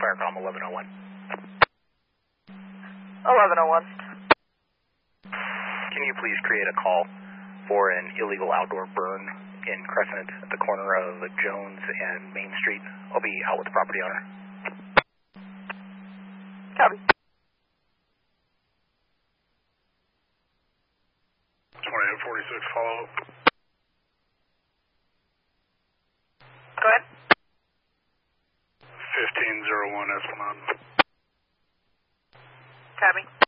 Firecom 1101. 1101. Can you please create a call for an illegal outdoor burn in Crescent at the corner of Jones and Main Street? I'll be out with the property owner. Copy. 2846, follow up. Go ahead. 1501 Esplanade. Copy.